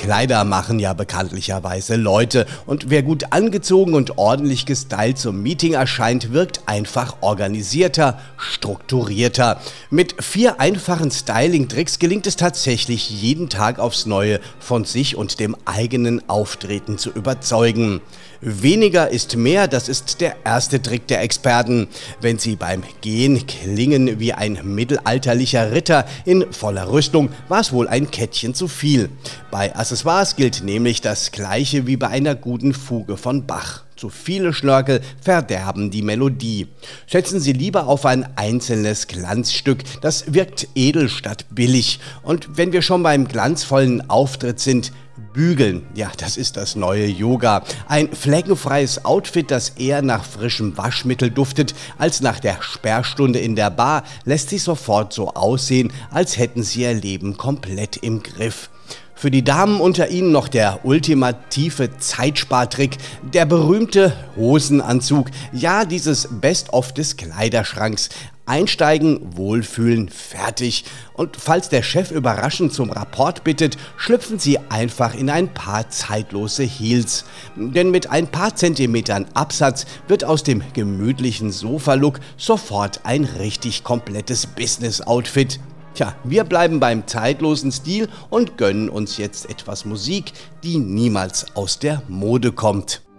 Kleider machen ja bekanntlicherweise Leute und wer gut angezogen und ordentlich gestylt zum Meeting erscheint, wirkt einfach organisierter, strukturierter. Mit 4 einfachen Styling-Tricks gelingt es tatsächlich jeden Tag aufs Neue von sich und dem eigenen Auftreten zu überzeugen. Weniger ist mehr, das ist der erste Trick der Experten. Wenn Sie beim Gehen klingen wie ein mittelalterlicher Ritter in voller Rüstung, war es wohl ein Kettchen zu viel. Bei Accessoires gilt nämlich das Gleiche wie bei einer guten Fuge von Bach. Zu viele Schnörkel verderben die Melodie. Setzen Sie lieber auf ein einzelnes Glanzstück, das wirkt edel statt billig. Und wenn wir schon beim glanzvollen Auftritt sind, Bügeln, ja, das ist das neue Yoga. Ein fleckenfreies Outfit, das eher nach frischem Waschmittel duftet als nach der Sperrstunde in der Bar, lässt sich sofort so aussehen, als hätten Sie Ihr Leben komplett im Griff. Für die Damen unter Ihnen noch der ultimative Zeitspartrick, der berühmte Hosenanzug, ja, dieses Best-of des Kleiderschranks. Einsteigen, wohlfühlen, fertig. Und falls der Chef überraschend zum Rapport bittet, schlüpfen Sie einfach in ein paar zeitlose Heels. Denn mit ein paar Zentimetern Absatz wird aus dem gemütlichen Sofa-Look sofort ein richtig komplettes Business-Outfit. Tja, wir bleiben beim zeitlosen Stil und gönnen uns jetzt etwas Musik, die niemals aus der Mode kommt.